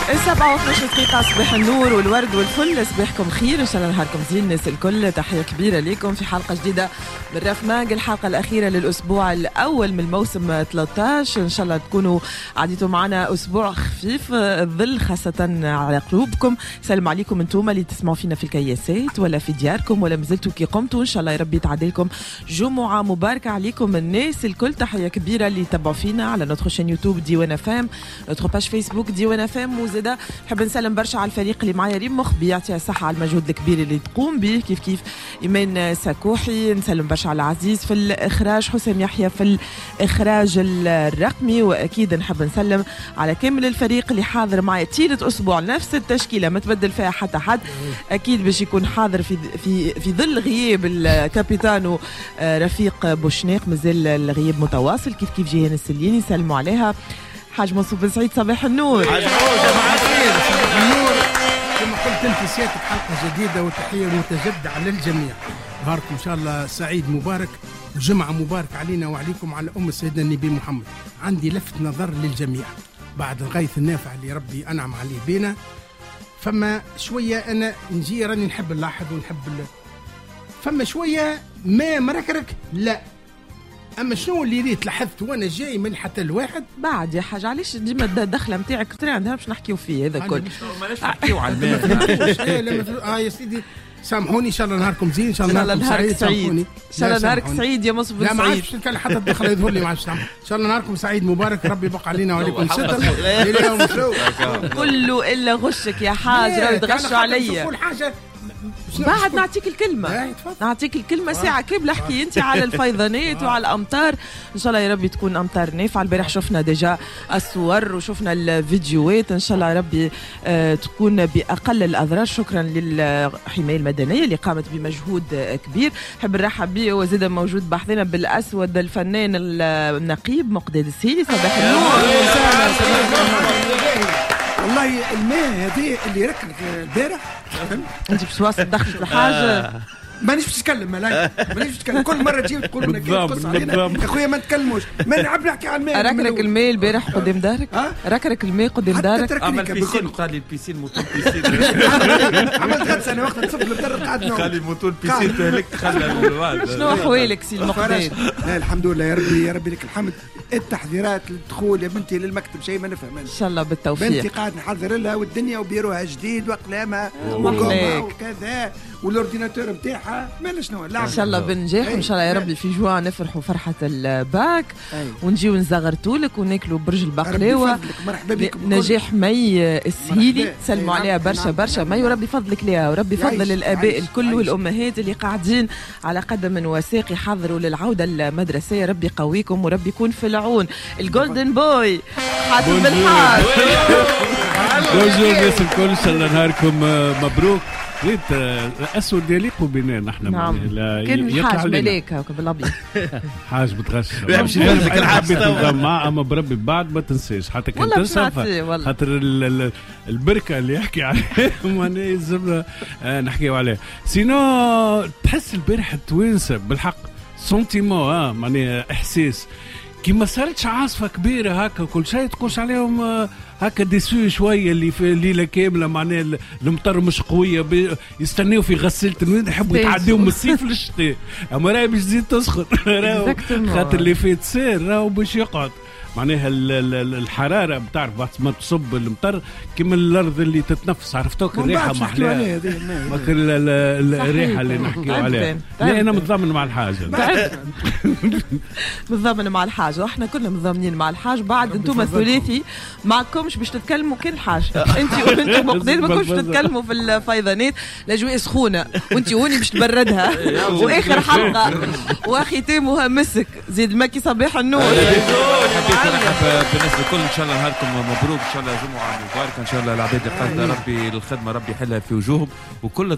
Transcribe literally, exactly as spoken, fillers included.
السبعة واثناش دقيقة صباح النور والورد والفل. صباحكم خير إن شاء الله، نهاركم زين الناس الكل. تحية كبيرة لكم في حلقة جديدة من رف ماج، الحلقة الأخيرة للأسبوع الأول من الموسم ثلاثة عشر. إن شاء الله تكونوا عديتوا معنا أسبوع خفيف الظل، خاصة على قلوبكم. سلام عليكم أنتم اللي تسمعوا فينا في الكياسات ولا في دياركم ولا مازلتوا كي قمتوا. إن شاء الله يا ربي تعدي لكم جمعة مباركة عليكم الناس الكل. تحية كبيرة اللي تبعوا فينا على نوتخ شين يوتيوب ديوان فام، نوتخ باج فيسبوك ديوان فام. وزادا نحب نسلم برشا على الفريق اللي معايا ريم مخبي، يعطيها الصحة على المجهود الكبير اللي تقوم به، كيف كيف إيمان ساكوحي. نسلم برشا على عزيز في الإخراج، حسام يحيى في الإخراج الرقمي. وأكيد نحب نسلم على كامل الفريق اللي حاضر معايا تيلة أسبوع، نفس التشكيلة ما تبدل فيها حتى حد. أكيد باش يكون حاضر في في في ظل غياب الكابيتانو رفيق بوشناق، مازال الغياب متواصل. كيف كيف جيهان السليني سلموا عليها. حاج منصور بن سعيد صباح النور. حاج جماعة الخير صباح النور. كما قلت انت سيادة حلقة جديدة وتحية متجددة على الجميع. نهاركم ان شاء الله سعيد مبارك وجمعة مبارك علينا وعليكم على أم سيدنا النبي محمد. عندي لفت نظر للجميع بعد الغيث النافع اللي ربي أنعم عليه بينا. فما شوية أنا نجي راني نحب نلاحظ ونحب ال... فما شوية ما مركرك لا. اما شنو اللي ريت لاحظت وانا جاي من حتى الواحد بعد يا حاج علاش ديما الدخله نتاعك ترى عندها باش نحكيو فيه هذا الكل. ماناش نحكيو على المال. اه يا سيدي سامحوني. ان شاء الله نهاركم زين، ان شاء الله نهاركم سعيد. سامحوني ان شاء الله نهارك سعيد يا مصطفى بن سعيد. لا ما عادش سعيد. حتى الدخله يظهر لي ما عادش نعمل. ان شاء الله نهاركم سعيد مبارك، ربي يبقى علينا وعليكم ستر. كله الا غشك يا حاج، راهو تغشوا عليا. بعد نعطيك الكلمة، نعطيك الكلمة ساعة كاملة. احكي انت على الفيضانات وعلى الأمطار. إن شاء الله يا ربي تكون أمطار نافعة. البارح شفنا ديجا الصور وشفنا الفيديوهات. إن شاء الله يا ربي اه تكون بأقل الأضرار. شكرا للحماية المدنية اللي قامت بمجهود كبير. حب نرحب به وزيد موجود بحثنا بالأسود الفنان النقيب مقداد السيلي. صباح النور. والله الماء هذه اللي ركنك البارح انت باش واصل دخلت الحاجه. مانيش باش نتكلم، مانيش باش نتكلم. كل مره تجي تقول لنا كيف تقص علينا يا خويا ما نتكلموش. ما نعرف نحكي على الماء. ركرك الماء البارح قدام دارك، ركرك الماء قدام دارك. عمل بيسين قال لي البيسين موتور بيسين. عملت غد سنه وقت نصب الدر قعدنا خلي الموتور بيسين تهلك خلى. شنو احوالك سي المقداد؟ لا الحمد لله يا ربي، يا ربي لك الحمد. التحذيرات للدخول يا بنتي للمكتب شيء ما نفهم ان شاء الله بالتوفيق. بنتي قاعد نحضر لها والدنيا وبيروها جديد واقلامها وكذا والاورديناتور نتاعها ما شنو. ان شاء الله بنجاح وان شاء الله يا ربي في جوا نفرحوا فرحه الباك. أيوة. ونجيو نزغرتوا لك وناكلوا برج البقلاوه. مرحبا بكم. نجاح مي السهيلي سلموا عليها برشا برشا مي، وربي فضلك ليها وربي فضل الاباء الكل والامهات اللي قاعدين على قدم وساق يحضروا للعوده المدرسيه. ربي يقويكم وربي يكون في العون. الجولدن بوي حاتم بالحاج. بونجور الناس الكل، ان شاء الله نهاركم مبروك. ريت الاسود يليق بنا نحن. نعم. كان الحاج ملاك بالابيض. حاج بتغش بيمشي يفرجك الحاج مع اما بربي بعد ما تنساش حتى كان تنسى خاطر البركه اللي يحكي عليها ما يلزمنا نحكيو عليها. سينو تحس البارح التوانسه بالحق سنتيمون اه معناها احساس كي ما صارتش عاصفه كبيره هكا كل شيء تقولش عليهم هكا ديسو شويه اللي في الليله كامله معناها المطر مش قويه يستناو في غساله المياه يحبوا يتعديو من الصيف للشتاء. اما راهي باش تزيد تسخن خاطر اللي فات سير راهو باش يقعد معناها الحراره بتعرف بعد ما تصب المطر كيما الارض اللي تتنفس. عرفتوك الريحه محلاها الريحه اللي نحكيو عليها. لا انا متضامن مع الحاجه. متضامن مع الحاجه واحنا كنا متضامنين مع الحاج. بعد انتم الثلاثي معكمش باش تتكلموا كل حاجه. انت وانت مقداد ما كنتش تتكلموا في الفيضانات. الاجواء سخونه وانت هوني باش تبردها. واخر حلقه وختامها مسك زيد مكي صباح النور. نرحب بالناس الكل. ان شاء الله نهاركم مبروك، ان شاء الله جمعه مباركه، ان شاء الله العباد القادة ربي الخدمه ربي يحلها في وجوههم وكل